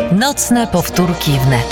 Nocne powtórki wnet.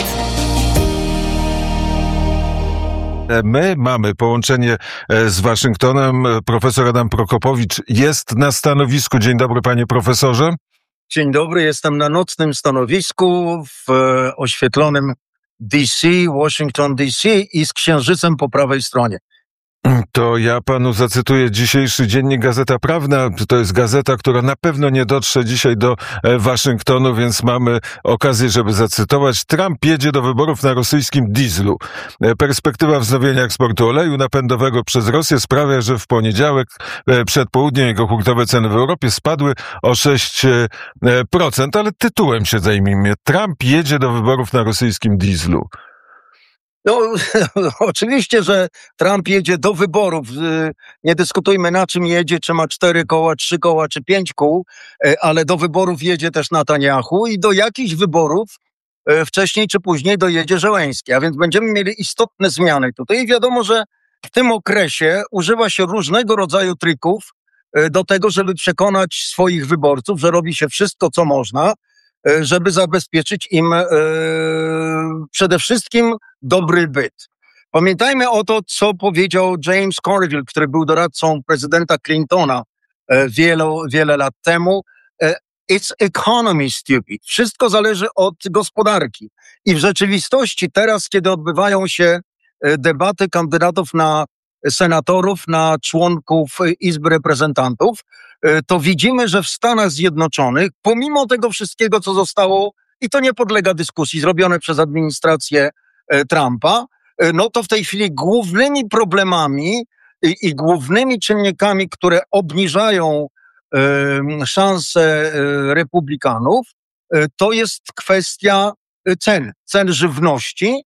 My mamy połączenie z Waszyngtonem. Profesor Adam Prokopowicz jest na stanowisku. Dzień dobry, panie profesorze. Dzień dobry, jestem na nocnym stanowisku w oświetlonym DC, Washington DC i z księżycem po prawej stronie. To ja panu zacytuję dzisiejszy dziennik Gazeta Prawna. To jest gazeta, która na pewno nie dotrze dzisiaj do Waszyngtonu, więc mamy okazję, żeby zacytować. Trump jedzie do wyborów na rosyjskim dieslu. Perspektywa wznowienia eksportu oleju napędowego przez Rosję sprawia, że w poniedziałek przed południem jego hurtowe ceny w Europie spadły o 6%. Ale tytułem się zajmijmy. Trump jedzie do wyborów na rosyjskim dieslu. No, oczywiście, że Trump jedzie do wyborów. Nie dyskutujmy, na czym jedzie, czy ma 4 koła, 3 koła, czy 5 kół, ale do wyborów jedzie też Netanyahu i do jakichś wyborów wcześniej czy później dojedzie Zełenski. A więc będziemy mieli istotne zmiany tutaj. I wiadomo, że w tym okresie używa się różnego rodzaju trików do tego, żeby przekonać swoich wyborców, że robi się wszystko, co można, żeby zabezpieczyć im przede wszystkim dobry byt. Pamiętajmy o to, co powiedział James Carville, który był doradcą prezydenta Clintona wiele lat temu. It's economy, stupid. Wszystko zależy od gospodarki. I w rzeczywistości teraz, kiedy odbywają się debaty kandydatów na senatorów, na członków Izby Reprezentantów, to widzimy, że w Stanach Zjednoczonych, pomimo tego wszystkiego, co zostało, i to nie podlega dyskusji, zrobione przez administrację Trumpa, no to w tej chwili głównymi problemami i głównymi czynnikami, które obniżają szanse republikanów, to jest kwestia cen żywności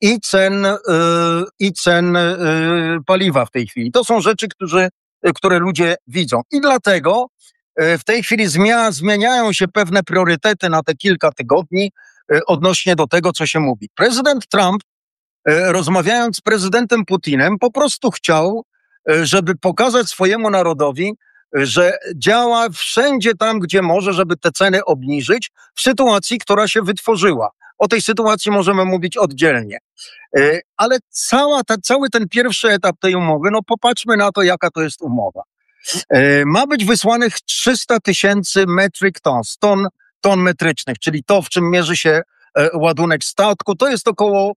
i cen paliwa w tej chwili. To są rzeczy, które ludzie widzą. I dlatego w tej chwili zmieniają się pewne priorytety na te kilka tygodni odnośnie do tego, co się mówi. Prezydent Trump, rozmawiając z prezydentem Putinem, po prostu chciał, żeby pokazać swojemu narodowi, że działa wszędzie tam, gdzie może, żeby te ceny obniżyć w sytuacji, która się wytworzyła. O tej sytuacji możemy mówić oddzielnie. Ale cały ten pierwszy etap tej umowy, no popatrzmy na to, jaka to jest umowa. Ma być wysłanych 300 000 metric ton metrycznych, czyli to, w czym mierzy się ładunek statku, to jest około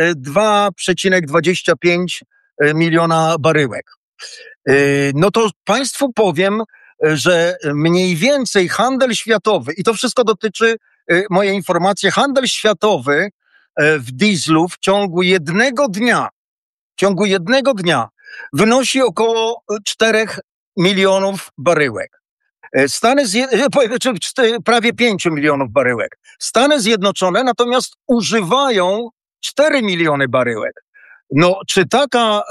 2,25 miliona baryłek. No to państwu powiem, że mniej więcej handel światowy, i to wszystko dotyczy, moje informacje, handel światowy w dieslu w ciągu jednego wynosi około 4 milionów baryłek. Prawie 5 milionów baryłek. Stany Zjednoczone natomiast używają 4 miliony baryłek. No, czy taka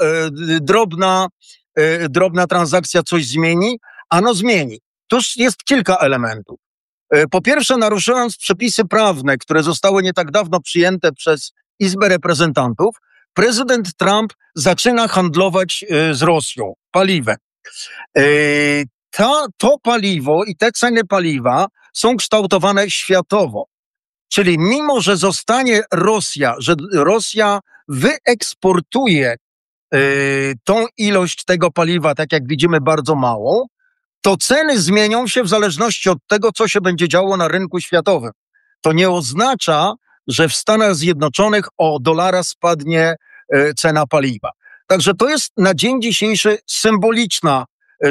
drobna transakcja coś zmieni? Ano zmieni. Tuż jest kilka elementów. Po pierwsze, naruszując przepisy prawne, które zostały nie tak dawno przyjęte przez Izbę Reprezentantów, prezydent Trump zaczyna handlować z Rosją paliwem. To paliwo i te ceny paliwa są kształtowane światowo. Czyli mimo, że zostanie że Rosja wyeksportuje tą ilość tego paliwa, tak jak widzimy, bardzo małą, to ceny zmienią się w zależności od tego, co się będzie działo na rynku światowym. To nie oznacza, że w Stanach Zjednoczonych o $1 spadnie cena paliwa. Także to jest na dzień dzisiejszy symboliczna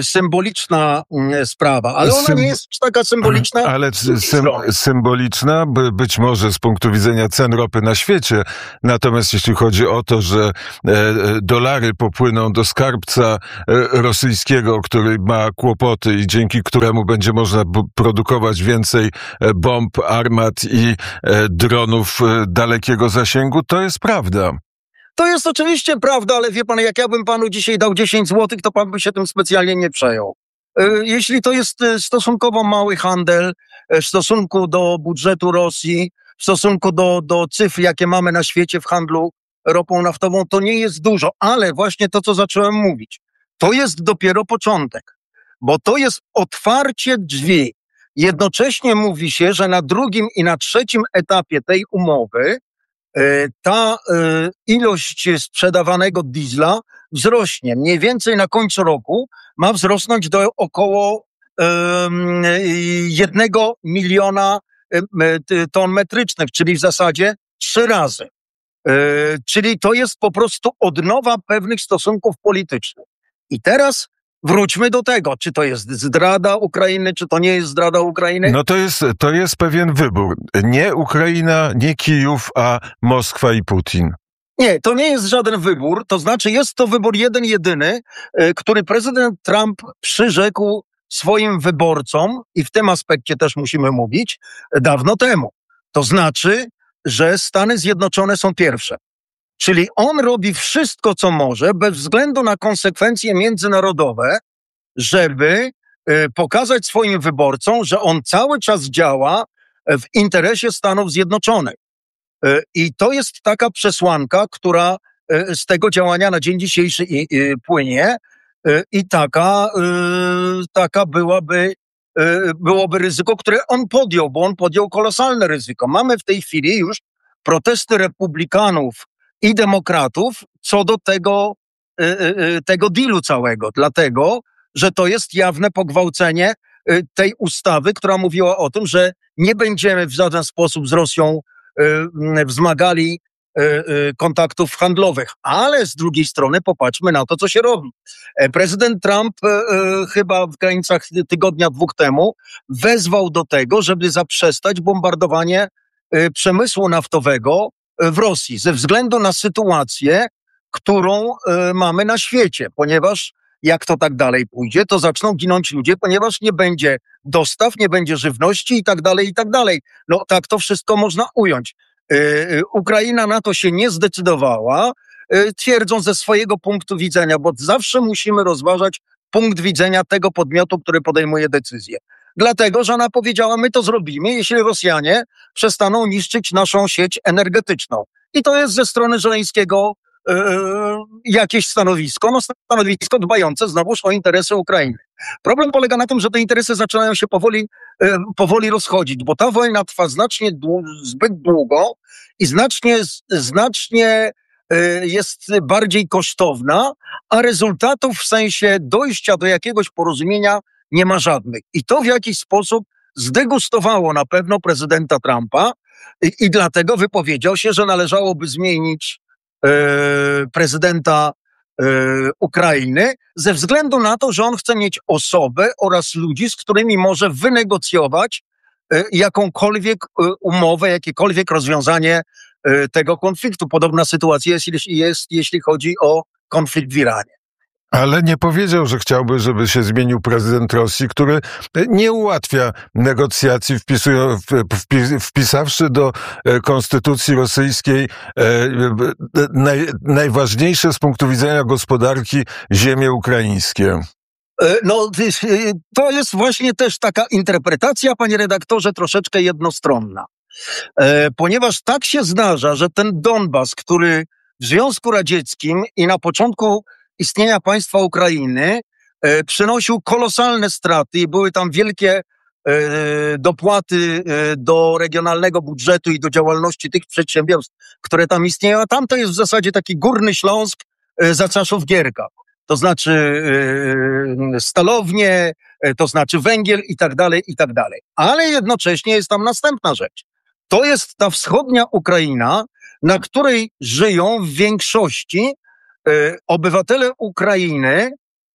sprawa, ale ona nie jest taka symboliczna. Ale symboliczna być może z punktu widzenia cen ropy na świecie, natomiast jeśli chodzi o to, że dolary popłyną do skarbca rosyjskiego, który ma kłopoty i dzięki któremu będzie można produkować więcej bomb, armat i dronów dalekiego zasięgu, to jest prawda. To jest oczywiście prawda, ale wie pan, jak ja bym panu dzisiaj dał 10 złotych, to pan by się tym specjalnie nie przejął. Jeśli to jest stosunkowo mały handel w stosunku do budżetu Rosji, w stosunku do cyfr, jakie mamy na świecie w handlu ropą naftową, to nie jest dużo. Ale właśnie to, co zacząłem mówić, to jest dopiero początek, bo to jest otwarcie drzwi Jednocześnie mówi się, że na drugim i na trzecim etapie tej umowy ta ilość sprzedawanego diesla wzrośnie. Mniej więcej na końcu roku ma wzrosnąć do około 1 miliona ton metrycznych, czyli w zasadzie 3 razy. Czyli to jest po prostu odnowa pewnych stosunków politycznych. I teraz wróćmy do tego, czy to jest zdrada Ukrainy, czy to nie jest zdrada Ukrainy. No to jest pewien wybór. Nie Ukraina, nie Kijów, a Moskwa i Putin. Nie, to nie jest żaden wybór, to znaczy jest to wybór jeden, jedyny, który prezydent Trump przyrzekł swoim wyborcom i w tym aspekcie też musimy mówić dawno temu. To znaczy, że Stany Zjednoczone są pierwsze. Czyli on robi wszystko, co może, bez względu na konsekwencje międzynarodowe, żeby pokazać swoim wyborcom, że on cały czas działa w interesie Stanów Zjednoczonych. I to jest taka przesłanka, która z tego działania na dzień dzisiejszy płynie i taka byłoby ryzyko, które on podjął, bo on podjął kolosalne ryzyko. Mamy w tej chwili już protesty republikanów i demokratów co do tego dealu całego, dlatego, że to jest jawne pogwałcenie tej ustawy, która mówiła o tym, że nie będziemy w żaden sposób z Rosją wzmagali kontaktów handlowych. Ale z drugiej strony popatrzmy na to, co się robi. Prezydent Trump chyba w granicach tygodnia, 2 temu wezwał do tego, żeby zaprzestać bombardowanie przemysłu naftowego w Rosji ze względu na sytuację, którą mamy na świecie, ponieważ jak to tak dalej pójdzie, to zaczną ginąć ludzie, ponieważ nie będzie dostaw, nie będzie żywności i tak dalej, i tak dalej. No tak to wszystko można ująć. Ukraina na to się nie zdecydowała, twierdząc ze swojego punktu widzenia, bo zawsze musimy rozważać punkt widzenia tego podmiotu, który podejmuje decyzję. Dlatego, że ona powiedziała, my to zrobimy, jeśli Rosjanie przestaną niszczyć naszą sieć energetyczną. I to jest ze strony Żeleńskiego jakieś stanowisko, stanowisko dbające znowuż o interesy Ukrainy. Problem polega na tym, że te interesy zaczynają się powoli rozchodzić, bo ta wojna trwa zbyt długo i znacznie jest bardziej kosztowna, a rezultatów w sensie dojścia do jakiegoś porozumienia nie ma żadnych. I to w jakiś sposób zdegustowało na pewno prezydenta Trumpa i dlatego wypowiedział się, że należałoby zmienić prezydenta Ukrainy ze względu na to, że on chce mieć osobę oraz ludzi, z którymi może wynegocjować jakąkolwiek umowę, jakiekolwiek rozwiązanie tego konfliktu. Podobna sytuacja jest, jeśli chodzi o konflikt w Iranie. Ale nie powiedział, że chciałby, żeby się zmienił prezydent Rosji, który nie ułatwia negocjacji, wpisawszy do konstytucji rosyjskiej najważniejsze z punktu widzenia gospodarki ziemie ukraińskie. No, to jest właśnie też taka interpretacja, panie redaktorze, troszeczkę jednostronna. Ponieważ tak się zdarza, że ten Donbas, który w Związku Radzieckim i na początku istnienia państwa Ukrainy przynosił kolosalne straty i były tam wielkie dopłaty do regionalnego budżetu i do działalności tych przedsiębiorstw, które tam istnieją, a tam to jest w zasadzie taki Górny Śląsk za czasów Gierka. To znaczy stalownie, to znaczy węgiel i tak dalej, i tak dalej. Ale jednocześnie jest tam następna rzecz. To jest ta wschodnia Ukraina, na której żyją w większości obywatele Ukrainy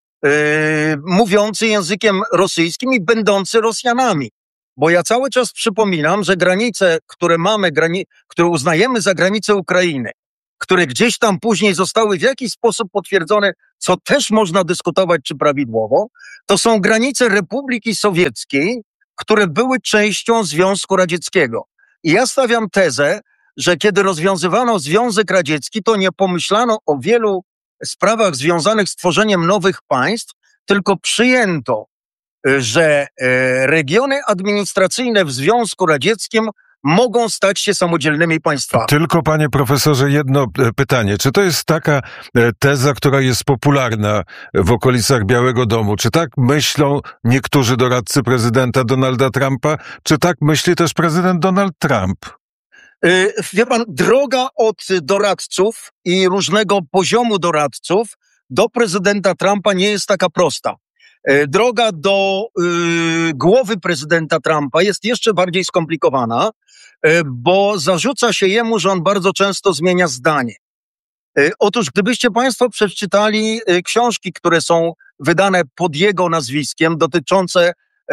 mówiący językiem rosyjskim i będący Rosjanami. Bo ja cały czas przypominam, że granice, które uznajemy za granice Ukrainy, które gdzieś tam później zostały w jakiś sposób potwierdzone, co też można dyskutować, czy prawidłowo, to są granice Republiki Sowieckiej, które były częścią Związku Radzieckiego. I ja stawiam tezę, że kiedy rozwiązywano Związek Radziecki, to nie pomyślano o wielu sprawach związanych z tworzeniem nowych państw, tylko przyjęto, że regiony administracyjne w Związku Radzieckim mogą stać się samodzielnymi państwami. Tylko, panie profesorze, jedno pytanie. Czy to jest taka teza, która jest popularna w okolicach Białego Domu? Czy tak myślą niektórzy doradcy prezydenta Donalda Trumpa? Czy tak myśli też prezydent Donald Trump? Wie pan, droga od doradców i różnego poziomu doradców do prezydenta Trumpa nie jest taka prosta. Droga do głowy prezydenta Trumpa jest jeszcze bardziej skomplikowana, bo zarzuca się jemu, że on bardzo często zmienia zdanie. Otóż gdybyście państwo przeczytali książki, które są wydane pod jego nazwiskiem, dotyczące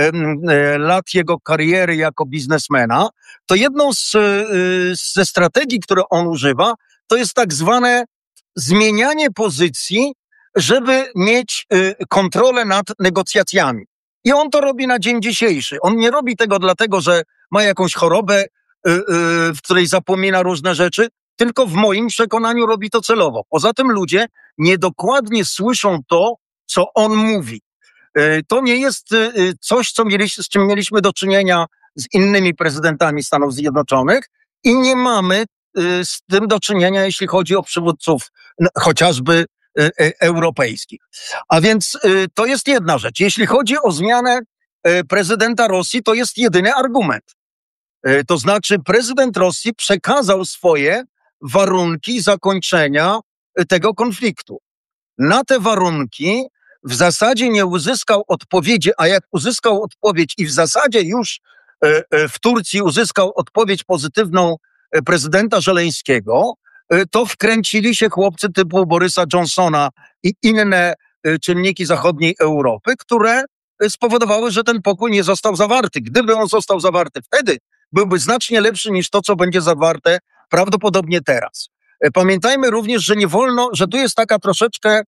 lat jego kariery jako biznesmena, to jedną ze strategii, które on używa, to jest tak zwane zmienianie pozycji, żeby mieć kontrolę nad negocjacjami. I on to robi na dzień dzisiejszy. On nie robi tego dlatego, że ma jakąś chorobę, w której zapomina różne rzeczy, tylko w moim przekonaniu robi to celowo. Poza tym ludzie niedokładnie słyszą to, co on mówi. To nie jest coś, z czym mieliśmy do czynienia z innymi prezydentami Stanów Zjednoczonych i nie mamy z tym do czynienia, jeśli chodzi o przywódców chociażby europejskich. A więc to jest jedna rzecz. Jeśli chodzi o zmianę prezydenta Rosji, to jest jedyny argument. To znaczy prezydent Rosji przekazał swoje warunki zakończenia tego konfliktu. Na te warunki w zasadzie nie uzyskał odpowiedzi, a jak uzyskał odpowiedź i w zasadzie już w Turcji uzyskał odpowiedź pozytywną prezydenta Żeleńskiego, to wkręcili się chłopcy typu Borysa Johnsona i inne czynniki zachodniej Europy, które spowodowały, że ten pokój nie został zawarty. Gdyby on został zawarty wtedy, byłby znacznie lepszy niż to, co będzie zawarte prawdopodobnie teraz. Pamiętajmy również, że nie wolno, że tu jest taka troszeczkę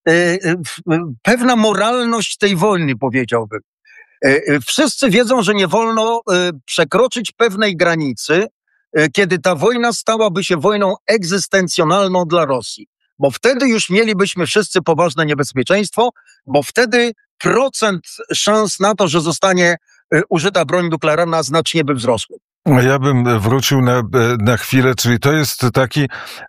pewna moralność tej wojny, powiedziałbym. Wszyscy wiedzą, że nie wolno przekroczyć pewnej granicy, kiedy ta wojna stałaby się wojną egzystencjonalną dla Rosji. Bo wtedy już mielibyśmy wszyscy poważne niebezpieczeństwo, bo wtedy procent szans na to, że zostanie użyta broń nuklearna, znacznie by wzrosły. Ja bym wrócił na chwilę, czyli to jest taki...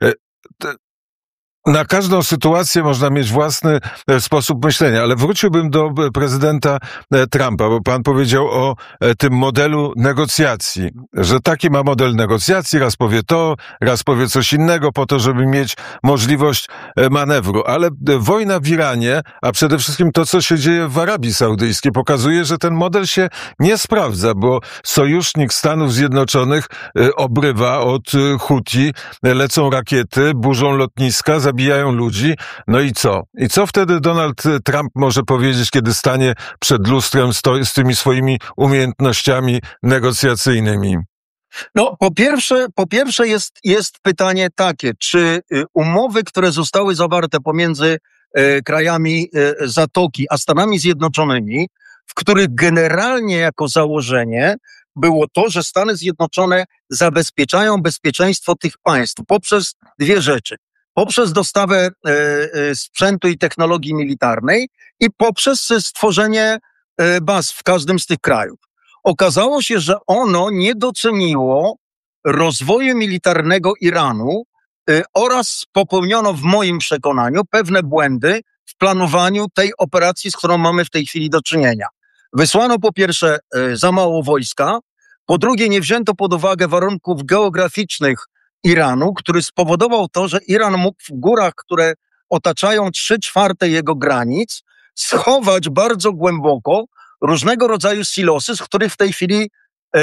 Na każdą sytuację można mieć własny sposób myślenia, ale wróciłbym do prezydenta Trumpa, bo pan powiedział o tym modelu negocjacji, że taki ma model negocjacji, raz powie to, raz powie coś innego po to, żeby mieć możliwość manewru. Ale wojna w Iranie, a przede wszystkim to, co się dzieje w Arabii Saudyjskiej, pokazuje, że ten model się nie sprawdza, bo sojusznik Stanów Zjednoczonych obrywa od Huti, lecą rakiety, burzą lotniska, zabijają ludzi. No i co? I co wtedy Donald Trump może powiedzieć, kiedy stanie przed lustrem z tymi swoimi umiejętnościami negocjacyjnymi? No, po pierwsze jest pytanie takie, czy umowy, które zostały zawarte pomiędzy krajami Zatoki a Stanami Zjednoczonymi, w których generalnie jako założenie było to, że Stany Zjednoczone zabezpieczają bezpieczeństwo tych państw poprzez dwie rzeczy. Poprzez dostawę sprzętu i technologii militarnej i poprzez stworzenie baz w każdym z tych krajów. Okazało się, że ono nie doceniło rozwoju militarnego Iranu oraz popełniono w moim przekonaniu pewne błędy w planowaniu tej operacji, z którą mamy w tej chwili do czynienia. Wysłano po pierwsze za mało wojska, po drugie nie wzięto pod uwagę warunków geograficznych Iranu, który spowodował to, że Iran mógł w górach, które otaczają 3/4 jego granic, schować bardzo głęboko różnego rodzaju silosy, z których w tej chwili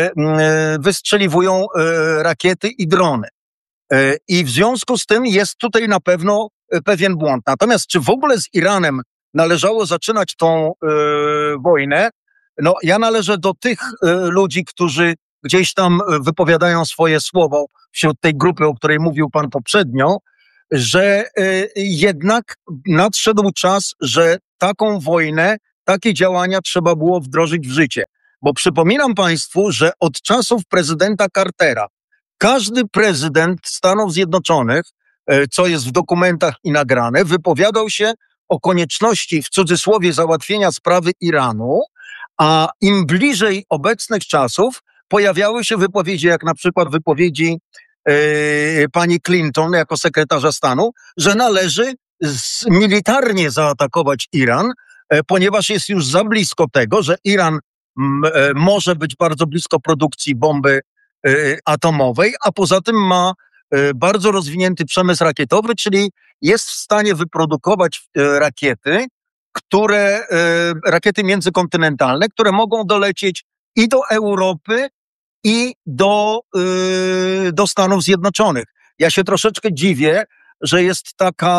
wystrzeliwują rakiety i drony. I w związku z tym jest tutaj na pewno pewien błąd. Natomiast czy w ogóle z Iranem należało zaczynać tą wojnę? No, ja należę do tych ludzi, którzy gdzieś tam wypowiadają swoje słowo wśród tej grupy, o której mówił pan poprzednio, że jednak nadszedł czas, że taką wojnę, takie działania trzeba było wdrożyć w życie. Bo przypominam państwu, że od czasów prezydenta Cartera każdy prezydent Stanów Zjednoczonych, co jest w dokumentach i nagrane, wypowiadał się o konieczności, w cudzysłowie, załatwienia sprawy Iranu, a im bliżej obecnych czasów, pojawiały się wypowiedzi, jak na przykład wypowiedzi pani Clinton jako sekretarza stanu, że należy militarnie zaatakować Iran, ponieważ jest już za blisko tego, że Iran może być bardzo blisko produkcji bomby atomowej, a poza tym ma bardzo rozwinięty przemysł rakietowy, czyli jest w stanie wyprodukować rakiety międzykontynentalne, które mogą dolecieć i do Europy, i do Stanów Zjednoczonych. Ja się troszeczkę dziwię, że jest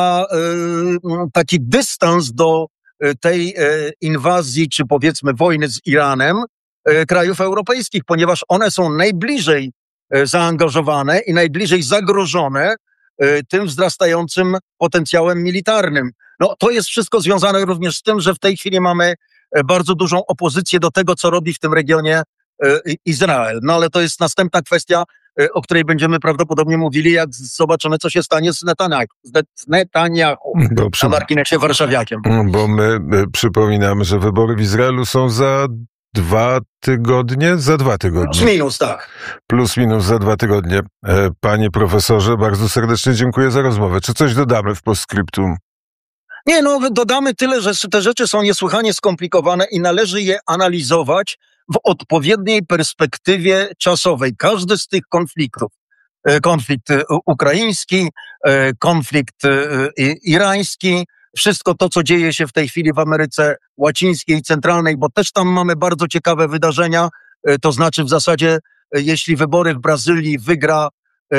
taki dystans do tej inwazji, czy powiedzmy wojny z Iranem krajów europejskich, ponieważ one są najbliżej zaangażowane i najbliżej zagrożone tym wzrastającym potencjałem militarnym. No, to jest wszystko związane również z tym, że w tej chwili mamy bardzo dużą opozycję do tego, co robi w tym regionie Izrael. No ale to jest następna kwestia, o której będziemy prawdopodobnie mówili, jak zobaczymy, co się stanie z Netanyahu na marginesie warszawiakiem. Bo my przypominamy, że wybory w Izraelu są za 2 tygodnie? Za 2 tygodnie. Plus minus, tak. Plus minus za 2 tygodnie. Panie profesorze, bardzo serdecznie dziękuję za rozmowę. Czy coś dodamy w postscriptum? Nie, no dodamy tyle, że te rzeczy są niesłychanie skomplikowane i należy je analizować w odpowiedniej perspektywie czasowej. Każdy z tych konfliktów, konflikt ukraiński, konflikt irański, wszystko to, co dzieje się w tej chwili w Ameryce Łacińskiej i Centralnej, bo też tam mamy bardzo ciekawe wydarzenia, to znaczy w zasadzie, jeśli wybory w Brazylii wygra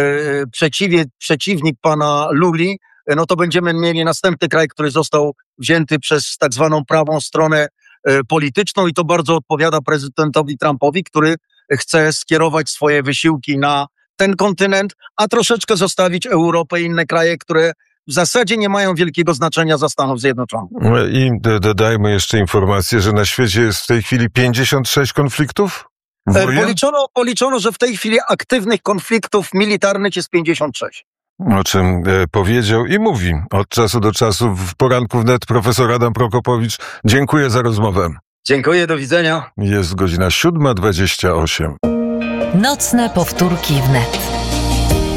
przeciwnik pana Luli, no to będziemy mieli następny kraj, który został wzięty przez tak zwaną prawą stronę polityczną i to bardzo odpowiada prezydentowi Trumpowi, który chce skierować swoje wysiłki na ten kontynent, a troszeczkę zostawić Europę i inne kraje, które w zasadzie nie mają wielkiego znaczenia za Stanów Zjednoczonych. I dodajmy jeszcze informację, że na świecie jest w tej chwili 56 konfliktów? Policzono, że w tej chwili aktywnych konfliktów militarnych jest 56. O czym powiedział i mówi od czasu do czasu w Poranku Wnet profesor Adam Prokopowicz. Dziękuję za rozmowę. Dziękuję, do widzenia. Jest godzina 7:28. Nocne powtórki wnet.